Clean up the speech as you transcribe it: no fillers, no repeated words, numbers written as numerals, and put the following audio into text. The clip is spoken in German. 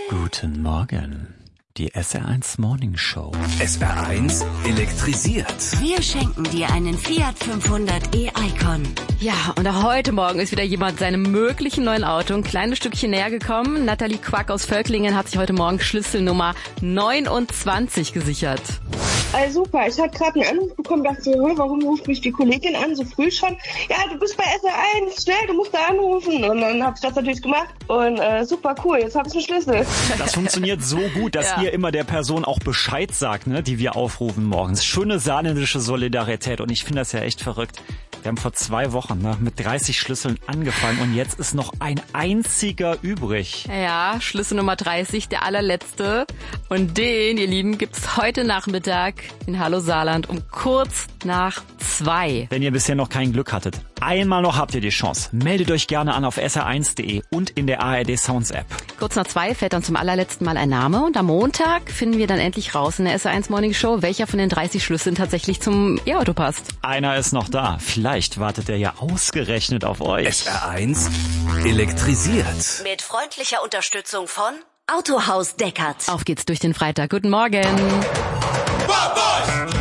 Guten Morgen. Die SR1 Morning Show. SR1 elektrisiert. Wir schenken dir einen Fiat 500 e-Icon. Ja, und auch heute Morgen ist wieder jemand seinem möglichen neuen Auto ein kleines Stückchen näher gekommen. Nathalie Quack aus Völklingen hat sich heute Morgen Schlüsselnummer 29 gesichert. Also super, ich habe gerade einen Anruf bekommen, dachte, warum ruft mich die Kollegin an, so früh schon? Ja, du bist bei SR1, schnell, du musst da anrufen. Und dann habe ich das natürlich gemacht und super cool, jetzt habe ich einen Schlüssel. Das funktioniert so gut, dass ihr immer der Person auch Bescheid sagt, ne, die wir aufrufen morgens. Schöne saarländische Solidarität und ich finde das ja echt verrückt. Wir haben vor 2 Wochen mit 30 Schlüsseln angefangen und jetzt ist noch ein einziger übrig. Ja, Schlüssel Nummer 30, der allerletzte. Und den, ihr Lieben, gibt's heute Nachmittag in Hallo Saarland um kurz nach 2. Wenn ihr bisher noch kein Glück hattet, einmal noch habt ihr die Chance. Meldet euch gerne an auf sr1.de und in der ARD Sounds App. Kurz nach 2 fällt dann zum allerletzten Mal ein Name und am Montag finden wir dann endlich raus in der SR1 Morning Show, welcher von den 30 Schlüsseln tatsächlich zum E-Auto passt. Einer ist noch da. Vielleicht wartet er ja ausgerechnet auf euch. SR1 elektrisiert. Mit freundlicher Unterstützung von Autohaus Deckert. Auf geht's durch den Freitag. Guten Morgen. Bad Boys!